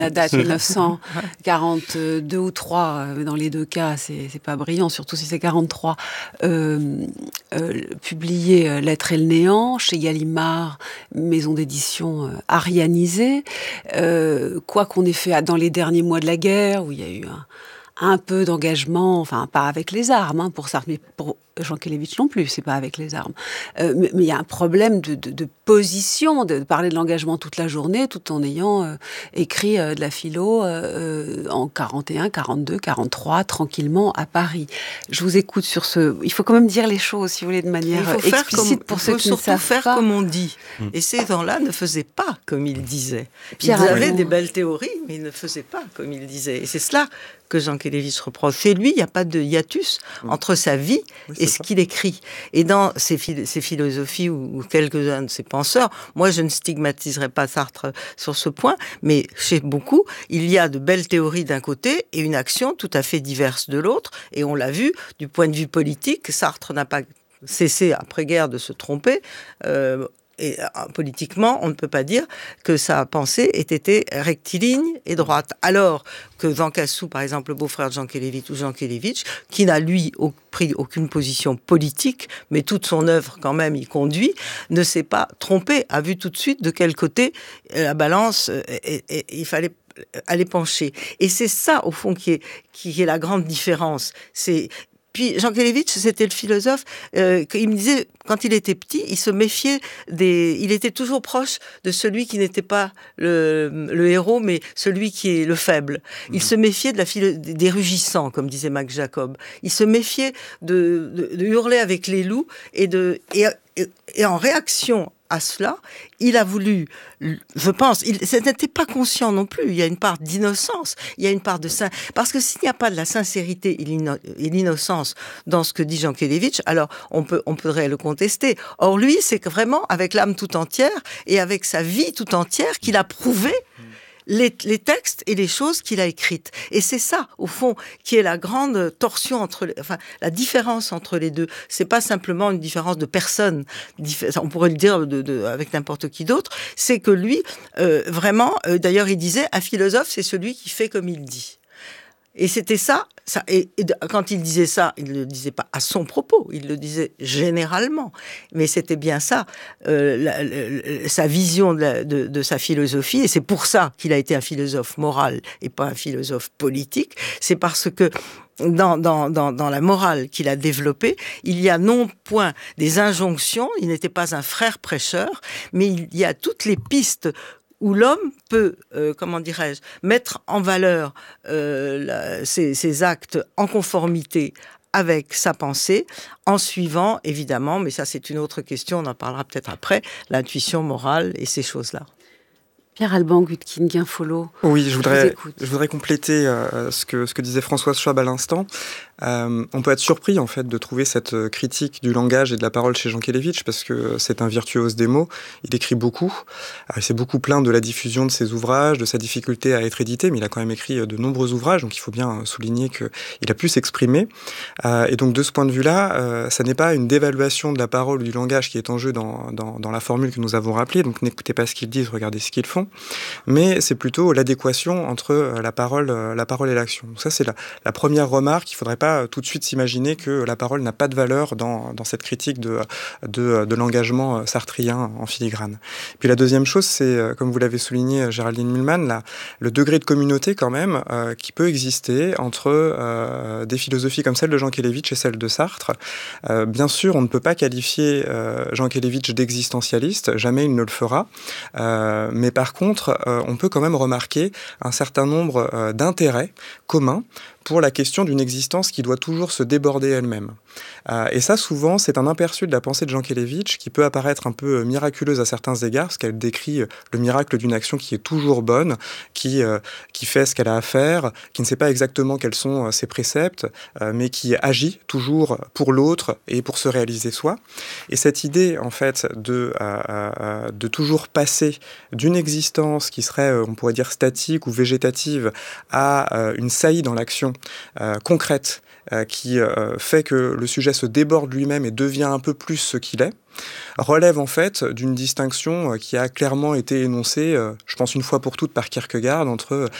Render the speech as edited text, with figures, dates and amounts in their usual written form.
La date 1942 ou 3, dans les deux cas, c'est pas brillant, surtout si c'est 43. Publié L'être et le néant, chez Gallimard, maison d'édition arianisée. Quoi qu'on ait fait dans les derniers mois de la guerre, où il y a eu un peu d'engagement, enfin pas avec les armes, pour Sartre, mais pour Jankélévitch non plus, c'est pas avec les armes. Mais il y a un problème de position, de parler de l'engagement toute la journée, tout en ayant écrit de la philo en 41, 42, 43, tranquillement à Paris. Je vous écoute sur ce... Il faut quand même dire les choses, si vous voulez, de manière explicite pour ceux qui ne savent pas. Il faut surtout faire comme on dit. Et ces gens-là ne faisaient pas comme ils disaient. Ils Pierre avaient des belles théories, mais ils ne faisaient pas comme ils disaient. Et c'est cela que Jankélévitch reproche. Chez lui, il n'y a pas de hiatus entre sa vie et ce qu'il écrit. Et dans ses philosophies ou quelques-uns de ses penseurs, moi je ne stigmatiserai pas Sartre sur ce point, mais chez beaucoup, il y a de belles théories d'un côté et une action tout à fait diverse de l'autre. Et on l'a vu, du point de vue politique, Sartre n'a pas cessé après-guerre de se tromper. Et politiquement, on ne peut pas dire que sa pensée ait été rectiligne et droite. Alors que Jean Cassou, par exemple, le beau-frère de Jankélévitch, ou Jankélévitch, qui n'a, lui, pris aucune position politique, mais toute son œuvre, quand même, y conduit, ne s'est pas trompé, a vu tout de suite de quel côté la balance, il fallait aller pencher. Et c'est ça, au fond, qui est la grande différence. Puis Jankélévitch, c'était le philosophe, il me disait, quand il était petit, il se méfiait il était toujours proche de celui qui n'était pas le héros, mais celui qui est le faible. Il se méfiait des rugissants, comme disait Max Jacob. Il se méfiait de hurler avec les loups et en réaction à cela, il a voulu, je pense, ce n'était pas conscient non plus, il y a une part d'innocence, il y a une part de parce que s'il n'y a pas de la sincérité et l'innocence dans ce que dit Jankélévitch, alors on pourrait le contester. Or lui, c'est vraiment avec l'âme tout entière et avec sa vie tout entière qu'il a prouvé les textes et les choses qu'il a écrites. Et c'est ça, au fond, qui est la grande torsion la différence entre les deux. C'est pas simplement une différence de personne. On pourrait le dire avec n'importe qui d'autre. C'est que lui, vraiment, d'ailleurs, il disait, un philosophe, c'est celui qui fait comme il dit. Et c'était ça et quand il disait ça, il ne le disait pas à son propos, il le disait généralement. Mais c'était bien ça, sa vision de sa philosophie, et c'est pour ça qu'il a été un philosophe moral et pas un philosophe politique. C'est parce que dans la morale qu'il a développée, il y a non point des injonctions, il n'était pas un frère prêcheur, mais il y a toutes les pistes où l'homme peut, mettre en valeur ses actes en conformité avec sa pensée, en suivant, évidemment, mais ça c'est une autre question, on en parlera peut-être après, l'intuition morale et ces choses-là. Pierre Alban, Gutkin, Guinfolo. Oui, je voudrais compléter ce que disait Françoise Schwab à l'instant. On peut être surpris en fait de trouver cette critique du langage et de la parole chez Jankélévitch parce que c'est un virtuose des mots. Il écrit beaucoup. Il s'est beaucoup plaint de la diffusion de ses ouvrages, de sa difficulté à être édité, mais il a quand même écrit de nombreux ouvrages, donc il faut bien souligner qu'il a pu s'exprimer. Et donc de ce point de vue-là, ça n'est pas une dévaluation de la parole ou du langage qui est en jeu dans la formule que nous avons rappelée. Donc n'écoutez pas ce qu'ils disent, regardez ce qu'ils font. Mais c'est plutôt l'adéquation entre la parole et l'action. Donc ça, c'est la première remarque. Il ne faudrait pas tout de suite s'imaginer que la parole n'a pas de valeur dans cette critique de l'engagement sartrien en filigrane. Puis la deuxième chose, c'est, comme vous l'avez souligné, Géraldine Mühlmann, le degré de communauté quand même qui peut exister entre des philosophies comme celle de Jankélévitch et celle de Sartre. Bien sûr, on ne peut pas qualifier Jankélévitch d'existentialiste, jamais il ne le fera. Mais par contre, on peut quand même remarquer un certain nombre d'intérêts communs pour la question d'une existence qui doit toujours se déborder elle-même. Et ça, souvent, c'est un aperçu de la pensée de Jankélévitch qui peut apparaître un peu miraculeuse à certains égards, parce qu'elle décrit le miracle d'une action qui est toujours bonne, qui fait ce qu'elle a à faire, qui ne sait pas exactement quels sont ses préceptes, mais qui agit toujours pour l'autre et pour se réaliser soi. Et cette idée, en fait, de toujours passer d'une existence qui serait, on pourrait dire, statique ou végétative à une saillie dans l'action discussion concrète qui fait que le sujet se déborde lui-même et devient un peu plus ce qu'il est, relève en fait d'une distinction qui a clairement été énoncée, je pense une fois pour toutes par Kierkegaard, entre